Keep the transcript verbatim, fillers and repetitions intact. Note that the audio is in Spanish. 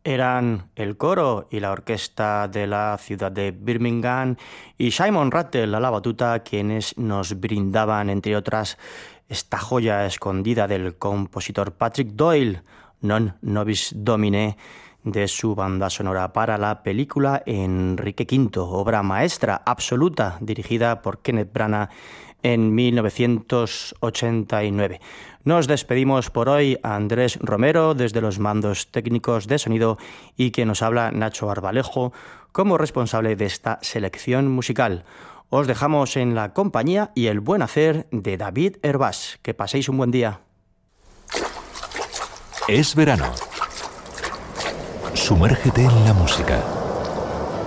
Eran el coro y la orquesta de la ciudad de Birmingham y Simon Rattle a la batuta quienes nos brindaban, entre otras, esta joya escondida del compositor Patrick Doyle, Non Nobis Domine, de su banda sonora para la película Enrique quinto, obra maestra absoluta dirigida por Kenneth Branagh en mil novecientos ochenta y nueve. Nos despedimos por hoy. Andrés Romero desde los mandos técnicos de sonido y que nos habla Nacho Arbalejo como responsable de esta selección musical. Os dejamos en la compañía y el buen hacer de David Hervás. Que paséis un buen día. Es verano. Sumérgete en la música.